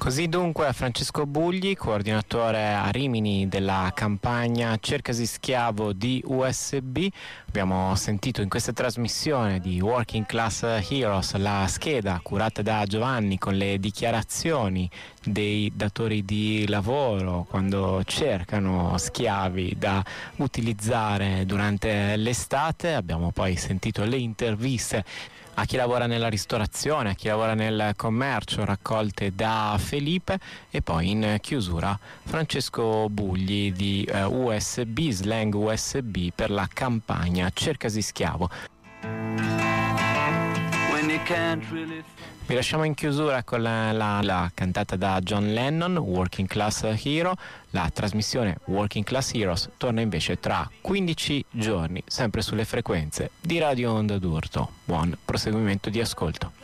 Così dunque Francesco Bugli, coordinatore a Rimini della campagna Cercasi Schiavo di USB. Abbiamo sentito in questa trasmissione di Working Class Heroes la scheda curata da Giovanni con le dichiarazioni dei datori di lavoro quando cercano schiavi da utilizzare durante l'estate. Abbiamo poi sentito le interviste a chi lavora nella ristorazione, a chi lavora nel commercio, raccolte da Felipe, e poi in chiusura Francesco Bugli di USB, Slang USB, per la campagna Cercasi Schiavo. Vi lasciamo in chiusura con la cantata da John Lennon, Working Class Hero. La trasmissione Working Class Heroes torna invece tra 15 giorni, sempre sulle frequenze di Radio Onda d'Urto. Buon proseguimento di ascolto.